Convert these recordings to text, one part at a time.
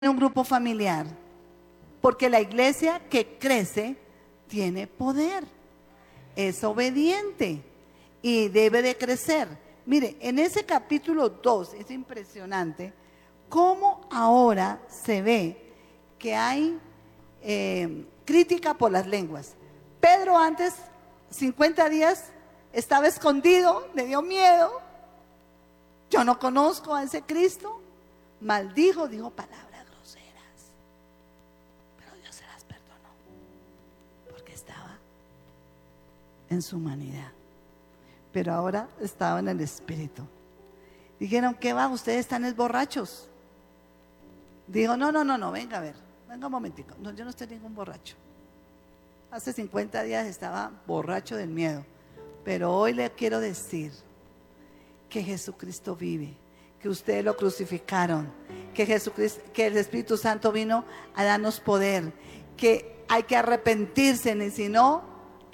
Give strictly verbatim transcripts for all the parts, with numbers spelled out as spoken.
un grupo familiar, porque la iglesia que crece tiene poder, es obediente y debe de crecer. Mire, en ese capítulo dos es impresionante cómo ahora se ve que hay eh, crítica por las lenguas. Pedro antes, cincuenta días, estaba escondido, le dio miedo. Yo no conozco a ese Cristo. Maldijo, dijo palabras groseras, pero Dios se las perdonó porque estaba en su humanidad, pero ahora estaba en el Espíritu. Dijeron, ¿qué va? Ustedes están es borrachos. Dijo, no, no, no, no, venga a ver, venga un momentico. No, yo no estoy ningún borracho. Hace cincuenta días estaba borracho del miedo, pero hoy le quiero decir que Jesucristo vive, que ustedes lo crucificaron, que Jesucristo, que el Espíritu Santo vino a darnos poder, que hay que arrepentirse, y si no,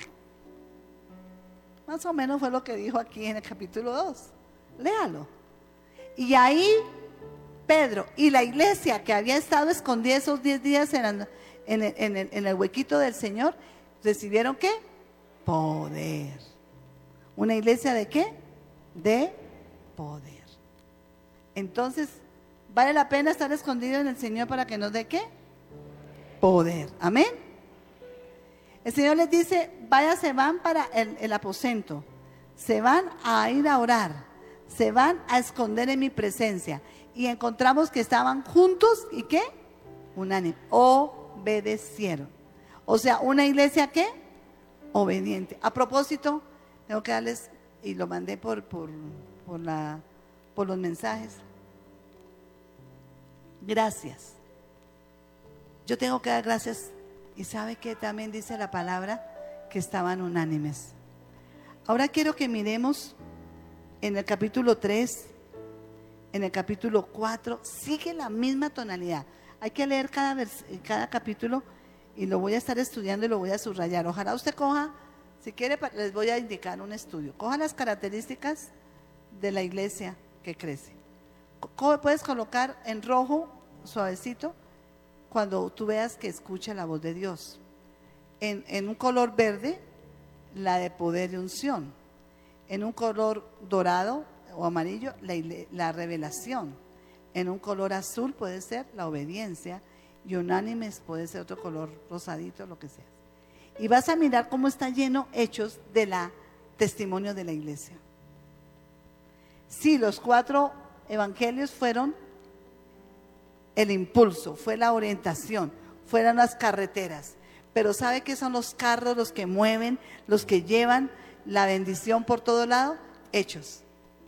más o menos fue lo que dijo aquí en el capítulo dos. Léalo. Y ahí Pedro y la iglesia que había estado escondida esos diez días en el, en, el, en, el, en el huequito del Señor, recibieron ¿qué? Poder. ¿Una iglesia de qué? De poder. Entonces, ¿vale la pena estar escondido en el Señor para que nos dé qué? Poder. Amén. El Señor les dice, vaya, se van para el, el aposento, se van a ir a orar, se van a esconder en mi presencia. Y encontramos que estaban juntos y ¿qué? Unánime, obedecieron. O sea, una iglesia ¿qué? Obediente. A propósito, tengo que darles, y lo mandé por, por, por, la, por los mensajes. Gracias. Yo tengo que dar gracias. Y sabe que también dice la palabra que estaban unánimes. Ahora quiero que miremos en el capítulo tres, en el capítulo cuatro, sigue la misma tonalidad. Hay que leer cada, vers- cada capítulo y lo voy a estar estudiando y lo voy a subrayar. Ojalá usted coja, si quiere les voy a indicar un estudio. Coja las características de la iglesia que crece. Co- puedes colocar en rojo, suavecito, cuando tú veas que escucha la voz de Dios. En, en un color verde, la de poder y unción. En un color dorado o amarillo, la, la revelación. En un color azul puede ser la obediencia. Y unánimes puede ser otro color rosadito, lo que sea. Y vas a mirar cómo está lleno Hechos de la testimonio de la iglesia. Sí, los cuatro evangelios fueron el impulso, fue la orientación, fueron las carreteras. Pero ¿sabe qué son los carros, los que mueven, los que llevan la bendición por todo lado? Hechos.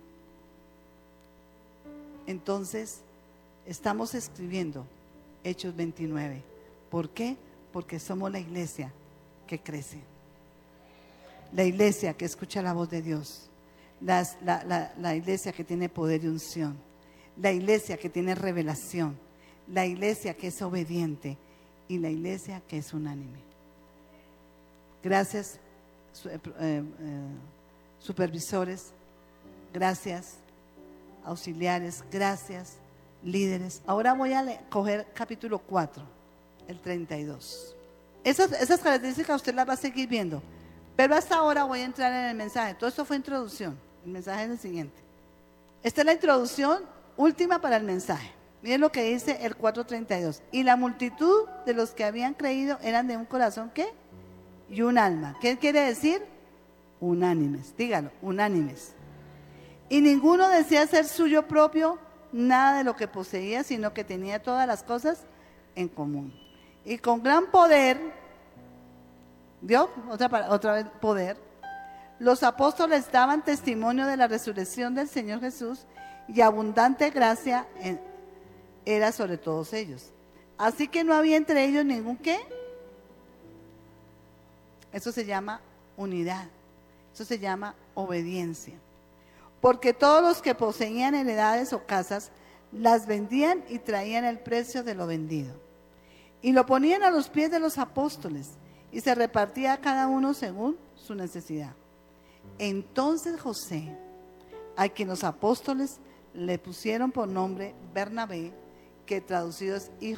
Entonces, estamos escribiendo Hechos veintinueve. ¿Por qué? Porque somos la iglesia que crece. La iglesia que escucha la voz de Dios. Las, la, la, la iglesia que tiene poder y unción. La iglesia que tiene revelación. La iglesia que es obediente y la iglesia que es unánime. Gracias, eh, eh, supervisores, gracias, auxiliares, gracias, líderes. Ahora voy a leer, coger capítulo cuatro, el treinta y dos. Esas, esas características usted las va a seguir viendo, pero hasta ahora voy a entrar en el mensaje. Todo esto fue introducción, el mensaje es el siguiente. Esta es la introducción última para el mensaje. Miren lo que dice el cuatro treinta y dos. Y la multitud de los que habían creído eran de un corazón, ¿qué? Y un alma. ¿Qué quiere decir? Unánimes. Dígalo, unánimes. Y ninguno decía ser suyo propio nada de lo que poseía, sino que tenía todas las cosas en común. Y con gran poder, ¿vio? Otra, otra vez, poder. Los apóstoles daban testimonio de la resurrección del Señor Jesús y abundante gracia en era sobre todos ellos. Así que no había entre ellos ningún ¿qué? Eso se llama unidad. Eso se llama obediencia. Porque todos los que poseían heredades o casas las vendían y traían el precio de lo vendido. Y lo ponían a los pies de los apóstoles y se repartía a cada uno según su necesidad. Entonces José, a quien los apóstoles le pusieron por nombre Bernabé, que traducido es hijos